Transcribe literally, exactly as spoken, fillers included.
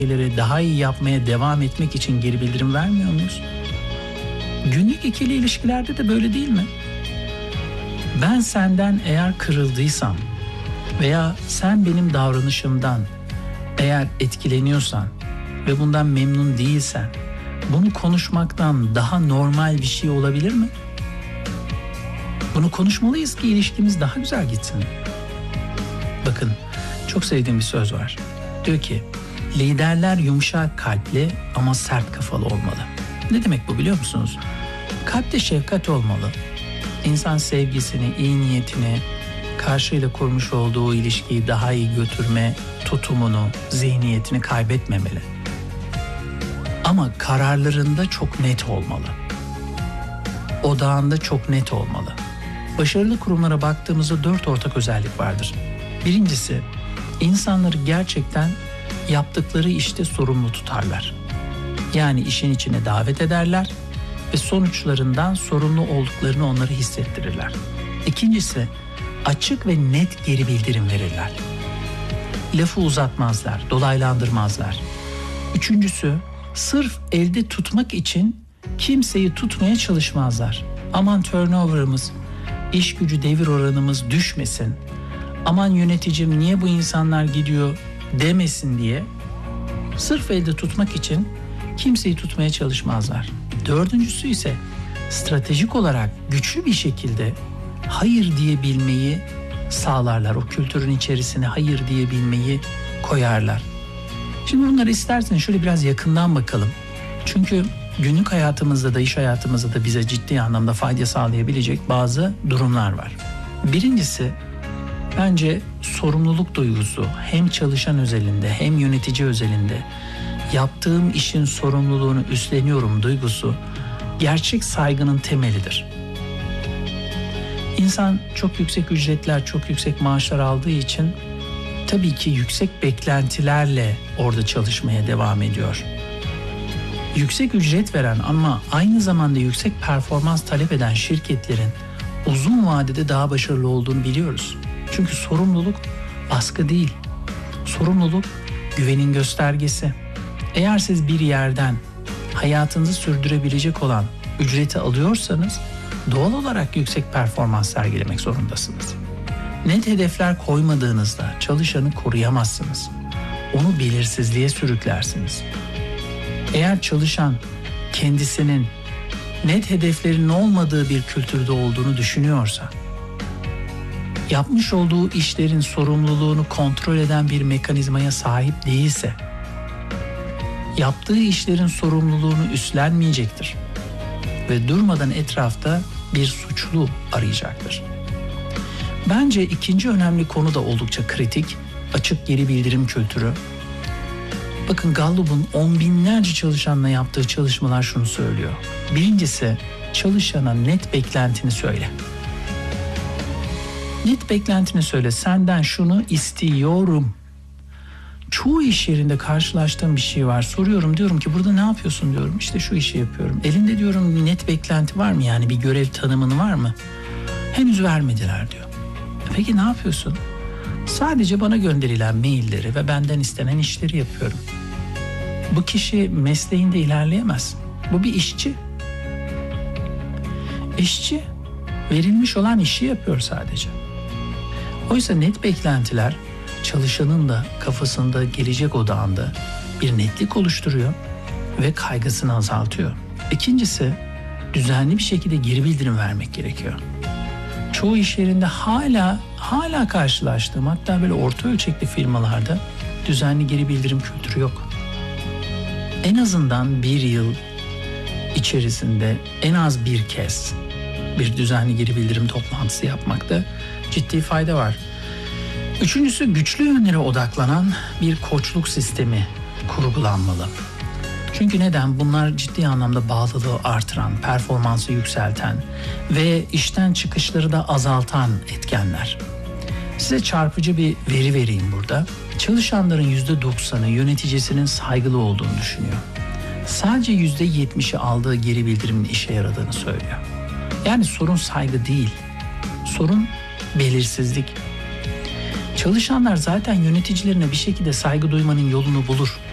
şeyleri daha iyi yapmaya devam etmek için geri bildirim vermiyor muyuz? Günlük ikili ilişkilerde de böyle değil mi? Ben senden eğer kırıldıysam veya sen benim davranışımdan eğer etkileniyorsan ve bundan memnun değilsen, bunu konuşmaktan daha normal bir şey olabilir mi? Bunu konuşmalıyız ki ilişkimiz daha güzel gitsin. Bakın, çok sevdiğim bir söz var. Diyor ki, liderler yumuşak kalpli ama sert kafalı olmalı. Ne demek bu biliyor musunuz? Kalpte şefkat olmalı. İnsan sevgisini, iyi niyetini, karşıyla kurmuş olduğu ilişkiyi daha iyi götürme tutumunu, zihniyetini kaybetmemeli. Ama kararlarında çok net olmalı. Odağında çok net olmalı. Başarılı kurumlara baktığımızda dört ortak özellik vardır. Birincisi, insanları gerçekten yaptıkları işte sorumlu tutarlar. Yani işin içine davet ederler ve sonuçlarından sorumlu olduklarını onlara hissettirirler. İkincisi, açık ve net geri bildirim verirler. Lafı uzatmazlar, dolaylandırmazlar. Üçüncüsü, sırf elde tutmak için kimseyi tutmaya çalışmazlar. Aman turnover'ımız, iş gücü devir oranımız düşmesin, aman yöneticim niye bu insanlar gidiyor demesin diye sırf elde tutmak için kimseyi tutmaya çalışmazlar. Dördüncüsü ise stratejik olarak güçlü bir şekilde hayır diyebilmeyi sağlarlar. O kültürün içerisine hayır diyebilmeyi koyarlar. Şimdi bunları istersen şöyle biraz yakından bakalım. Çünkü günlük hayatımızda da iş hayatımızda da bize ciddi anlamda fayda sağlayabilecek bazı durumlar var. Birincisi, bence sorumluluk duygusu hem çalışan özelinde hem yönetici özelinde yaptığım işin sorumluluğunu üstleniyorum duygusu gerçek saygının temelidir. İnsan çok yüksek ücretler, çok yüksek maaşlar aldığı için tabii ki yüksek beklentilerle orada çalışmaya devam ediyor. Yüksek ücret veren ama aynı zamanda yüksek performans talep eden şirketlerin uzun vadede daha başarılı olduğunu biliyoruz. Çünkü sorumluluk baskı değil. Sorumluluk güvenin göstergesi. Eğer siz bir yerden hayatınızı sürdürebilecek olan ücreti alıyorsanız doğal olarak yüksek performans sergilemek zorundasınız. Net hedefler koymadığınızda çalışanı koruyamazsınız. Onu belirsizliğe sürüklersiniz. Eğer çalışan kendisinin net hedeflerinin olmadığı bir kültürde olduğunu düşünüyorsa, yapmış olduğu işlerin sorumluluğunu kontrol eden bir mekanizmaya sahip değilse, yaptığı işlerin sorumluluğunu üstlenmeyecektir ve durmadan etrafta bir suçlu arayacaktır. Bence ikinci önemli konu da oldukça kritik, açık geri bildirim kültürü. Bakın Gallup'un on binlerce çalışanla yaptığı çalışmalar şunu söylüyor. Birincisi, çalışana net beklentini söyle. Net beklentini söyle, senden şunu istiyorum. Çoğu iş yerinde karşılaştığım bir şey var. Soruyorum, diyorum ki burada ne yapıyorsun diyorum. İşte şu işi yapıyorum. Elinde diyorum bir net beklenti var mı, yani bir görev tanımını var mı? Henüz vermediler diyor. Peki ne yapıyorsun? Sadece bana gönderilen mailleri ve benden istenen işleri yapıyorum. Bu kişi mesleğinde ilerleyemez. Bu bir işçi. İşçi verilmiş olan işi yapıyor sadece. Oysa net beklentiler çalışanın da kafasında, gelecek odağında bir netlik oluşturuyor ve kaygısını azaltıyor. İkincisi, düzenli bir şekilde geri bildirim vermek gerekiyor. Çoğu iş yerinde hala hala karşılaştığım, hatta böyle orta ölçekli firmalarda düzenli geri bildirim kültürü yok. En azından bir yıl içerisinde en az bir kez bir düzenli geri bildirim toplantısı yapmakta ciddi fayda var. Üçüncüsü, güçlü yönlere odaklanan bir koçluk sistemi kurgulanmalı. Çünkü neden? Bunlar ciddi anlamda bağlılığı artıran, performansı yükselten ve işten çıkışları da azaltan etkenler. Size çarpıcı bir veri vereyim burada. Çalışanların yüzde doksanı yöneticisinin saygılı olduğunu düşünüyor. Sadece yüzde yetmişi aldığı geri bildirimin işe yaradığını söylüyor. Yani sorun saygı değil, sorun belirsizlik. Çalışanlar zaten yöneticilerine bir şekilde saygı duymanın yolunu bulur.